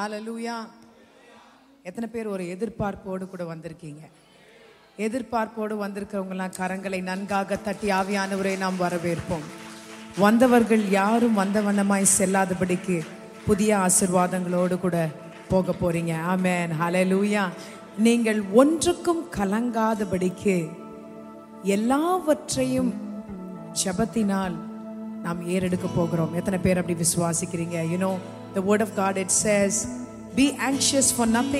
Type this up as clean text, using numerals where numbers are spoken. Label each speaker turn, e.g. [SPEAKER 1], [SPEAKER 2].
[SPEAKER 1] ஹalleluya. எத்தனை பேர் ஒரு எதிர்பார்ப்போடு கூட வந்திருக்கீங்க? எதிர்பார்ப்போடு வந்திருக்கிறவங்களாம் கரங்களை நன்காக தட்டி ஆவியானவரை நாம் வரவேற்போம். வந்தவர்கள் யாரும் வந்த வண்ணமாய் செல்லாதபடிக்கு புதிய ஆசீர்வாதங்களோடு கூட போக போறீங்க. ஆமென், ஹalleluya. நீங்கள் ஒன்றுக்கும் கலங்காதபடிக்கு எல்லாவற்றையும் ஜெபத்தினால் நாம் ஏறெடுக்க போகிறோம். எத்தனை பேர் அப்படி விசுவாசிக்கிறீங்க? You know, the word of God, it says, be anxious for nothing